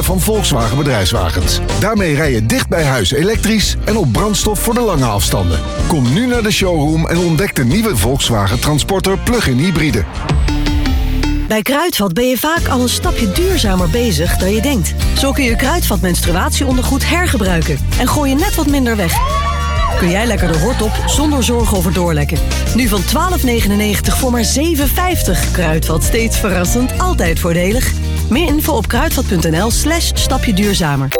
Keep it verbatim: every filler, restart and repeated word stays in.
modellen van Volkswagen Bedrijfswagens. Daarmee rij je dicht bij huis elektrisch en op brandstof voor de lange afstanden. Kom nu naar de showroom en ontdek de nieuwe Volkswagen Transporter Plug-in Hybride. Bij Kruidvat ben je vaak al een stapje duurzamer bezig dan je denkt. Zo kun je Kruidvat menstruatieondergoed hergebruiken en gooi je net wat minder weg. Kun jij lekker de hort op zonder zorgen over doorlekken. Nu van twaalf negenennegentig voor maar zeven vijftig. Kruidvat, steeds verrassend, altijd voordelig. Meer info op kruidvat punt n l slash stapje duurzamer.